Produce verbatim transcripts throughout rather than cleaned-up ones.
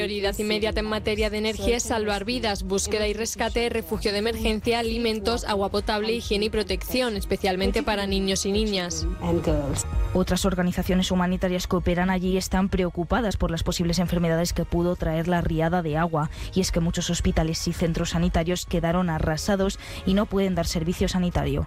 Prioridad inmediata en materia de energía es salvar vidas, búsqueda y rescate, refugio de emergencia, alimentos, agua potable, higiene y protección, especialmente para niños y niñas. Otras organizaciones humanitarias que operan allí están preocupadas por las posibles enfermedades que pudo traer la riada de agua. Y es que muchos hospitales y centros sanitarios quedaron arrasados y no pueden dar servicio sanitario.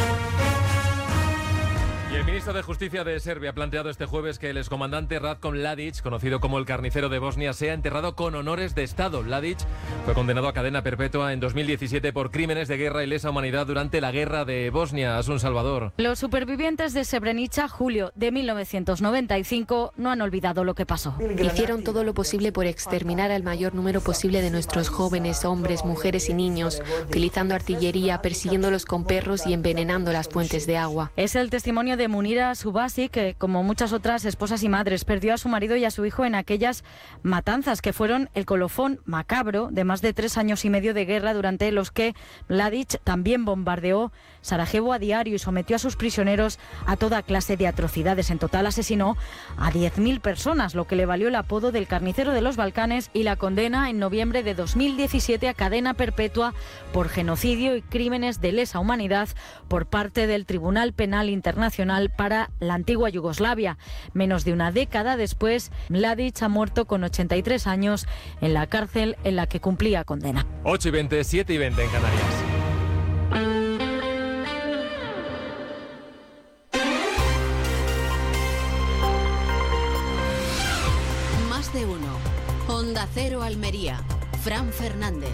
El ministro de Justicia de Serbia ha planteado este jueves que el excomandante Ratko Mladic, conocido como el carnicero de Bosnia, sea enterrado con honores de Estado. Mladic fue condenado a cadena perpetua en dos mil diecisiete por crímenes de guerra y lesa humanidad durante la guerra de Bosnia. Asun Salvador. Los supervivientes de Srebrenica, julio de mil novecientos noventa y cinco, no han olvidado lo que pasó. Hicieron todo lo posible por exterminar al mayor número posible de nuestros jóvenes, hombres, mujeres y niños, utilizando artillería, persiguiéndolos con perros y envenenando las fuentes de agua. Es el testimonio de Munira Subasi, que como muchas otras esposas y madres perdió a su marido y a su hijo en aquellas matanzas que fueron el colofón macabro de más de tres años y medio de guerra, durante los que Mladic también bombardeó Sarajevo a diario y sometió a sus prisioneros a toda clase de atrocidades. En total asesinó a diez mil personas, lo que le valió el apodo del carnicero de los Balcanes y la condena en noviembre de dos mil diecisiete a cadena perpetua por genocidio y crímenes de lesa humanidad por parte del Tribunal Penal Internacional para la antigua Yugoslavia. Menos de una década después, Mladic ha muerto con ochenta y tres años en la cárcel en la que cumplía condena. ocho y veinte, siete y veinte en Canarias. Más de uno. Onda Cero Almería. Fran Fernández.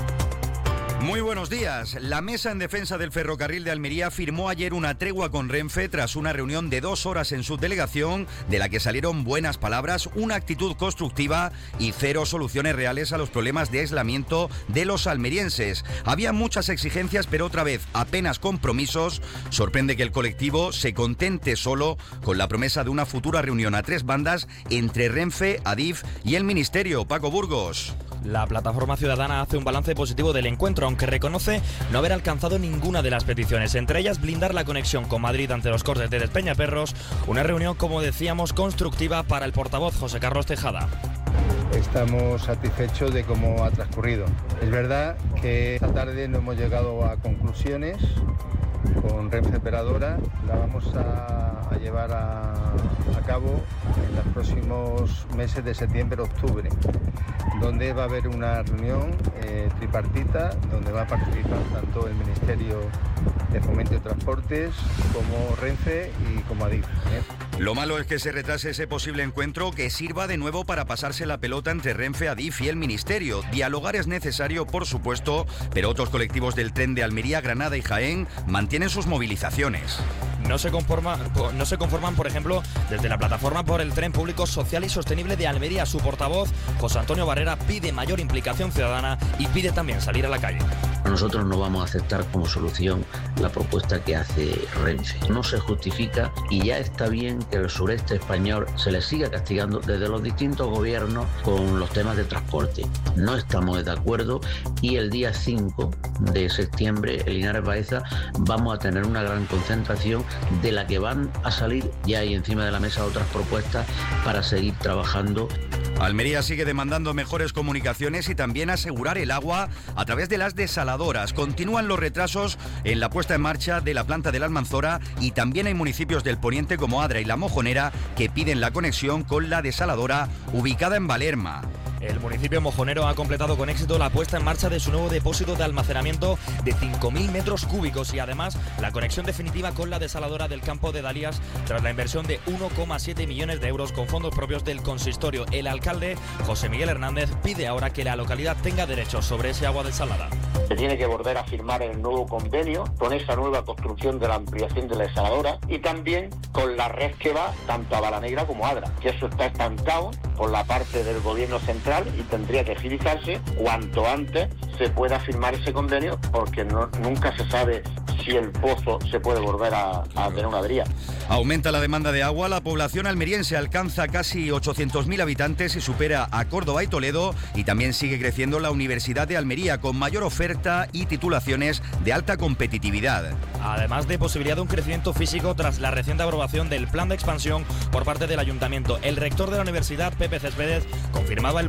Muy buenos días. La Mesa en Defensa del Ferrocarril de Almería firmó ayer una tregua con Renfe tras una reunión de dos horas en su delegación, de la que salieron buenas palabras, una actitud constructiva y cero soluciones reales a los problemas de aislamiento de los almerienses. Había muchas exigencias, pero otra vez apenas compromisos. Sorprende que el colectivo se contente solo con la promesa de una futura reunión a tres bandas entre Renfe, Adif y el Ministerio. Paco Burgos. La plataforma ciudadana hace un balance positivo del encuentro, aunque reconoce no haber alcanzado ninguna de las peticiones, entre ellas blindar la conexión con Madrid ante los cortes de Despeñaperros, una reunión, como decíamos, constructiva para el portavoz José Carlos Tejada. Estamos satisfechos de cómo ha transcurrido. Es verdad que esta tarde no hemos llegado a conclusiones con Renfe Operadora. La vamos a, a llevar a, a cabo en los próximos meses de septiembre-octubre, donde va a haber una reunión eh, tripartita, donde va a participar tanto el Ministerio de Fomento y Transportes como Renfe y como Adif, ¿eh? Lo malo es que se retrase ese posible encuentro, que sirva de nuevo para pasarse la pelota entre Renfe, Adif y el Ministerio. Dialogar es necesario, por supuesto, pero otros colectivos del tren de Almería, Granada y Jaén mantienen sus movilizaciones. No se conforma, no se conforman, por ejemplo, desde la Plataforma por el Tren Público Social y Sostenible de Almería. Su portavoz, José Antonio Barrera, pide mayor implicación ciudadana y pide también salir a la calle. Nosotros no vamos a aceptar como solución la propuesta que hace Renfe. No se justifica y ya está bien que el sureste español se le siga castigando desde los distintos gobiernos con los temas de transporte. No estamos de acuerdo y el día cinco de septiembre en Linares Baeza vamos a tener una gran concentración de la que van a salir ya ahí encima de la mesa otras propuestas para seguir trabajando. Almería sigue demandando mejores comunicaciones y también asegurar el agua a través de las desaladoras. Continúan los retrasos en la puesta en marcha de la planta de la Almanzora y también hay municipios del poniente como Adra y La Mojonera que piden la conexión con la desaladora ubicada en Valerma. El municipio mojonero ha completado con éxito la puesta en marcha de su nuevo depósito de almacenamiento de cinco mil metros cúbicos y además la conexión definitiva con la desaladora del campo de Dalías tras la inversión de uno coma siete millones de euros con fondos propios del consistorio. El alcalde, José Miguel Hernández, pide ahora que la localidad tenga derechos sobre ese agua desalada. Se tiene que volver a firmar el nuevo convenio con esa nueva construcción de la ampliación de la desaladora y también con la red que va tanto a Balanegra como a Adra, que eso está estancado por la parte del gobierno central y tendría que agilizarse cuanto antes se pueda firmar ese convenio, porque no, nunca se sabe si el pozo se puede volver a, a tener una avería. Aumenta la demanda de agua, la población almeriense alcanza casi ochocientos mil habitantes y supera a Córdoba y Toledo, y también sigue creciendo la Universidad de Almería con mayor oferta y titulaciones de alta competitividad. Además de posibilidad de un crecimiento físico tras la reciente aprobación del plan de expansión por parte del Ayuntamiento, el rector de la universidad, Pepe Céspedes, confirmaba el